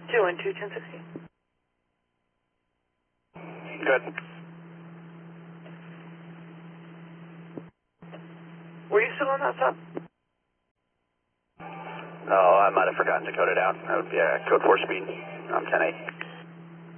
212, 1060. Good. Were you still on that sub? Oh, I might have forgotten to code it out. That would be code 4 speed. I'm 10-8.